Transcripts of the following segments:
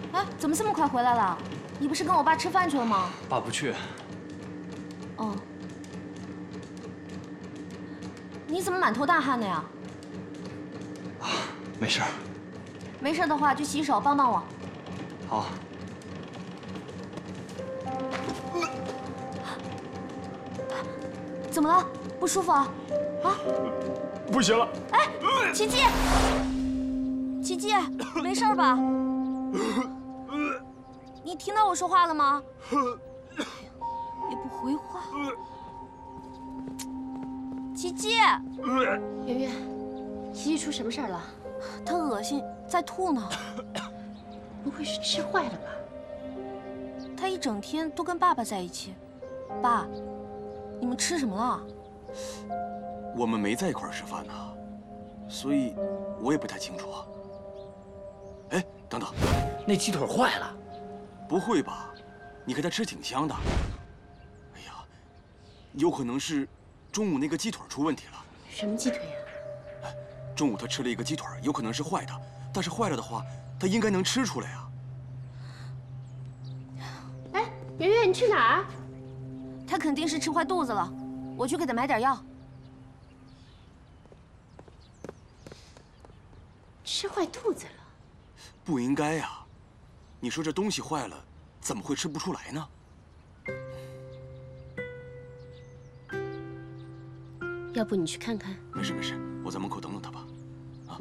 哎，怎么这么快回来了？你不是跟我爸吃饭去了吗？ 爸不去。 哦。你怎么满头大汗的呀？ 没事。 没事的话去洗手，帮帮我。 好。 怎么了？不舒服啊？啊？ 不行了。 哎，琪琪，琪琪，没事吧？你听到我说话了吗？也不回话。琪琪， 圆圆，琪琪出什么事儿了？ 她恶心，在吐呢。 不会是吃坏了吧？ 她一整天都跟爸爸在一起。爸，你们吃什么了？ 我们没在一块儿吃饭呢，所以我也不太清楚。哎，等等， 那鸡腿坏了？ 不会吧？你看它吃挺香的。哎呀，有可能是中午那个鸡腿出问题了。 什么鸡腿呀？ 哎，中午他吃了一个鸡腿，有可能是坏的，但是坏了的话，他应该能吃出来啊。 哎，圆圆，你去哪儿？ 他肯定是吃坏肚子了，我去给他买点药。 吃坏肚子了？ 不应该呀，你说这东西坏了，怎么会吃不出来呢？ 要不你去看看？ 没事没事，我在门口等等他吧。啊。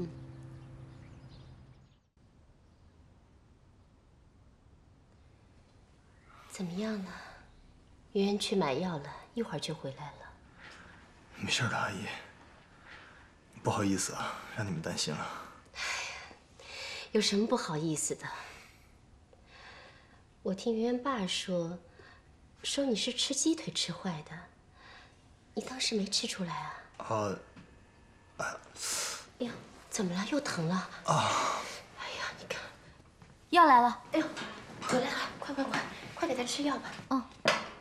怎么样呢？圆圆去买药了，一会儿就回来了。 没事的，阿姨。不好意思啊，让你们担心了。 有什么不好意思的？我听圆圆爸说你是吃鸡腿吃坏的，你当时没吃出来啊？哎呀，怎么了？又疼了？啊！哎呀，你看， 药来了。 哎呦，回来了，快给他吃药吧。 嗯。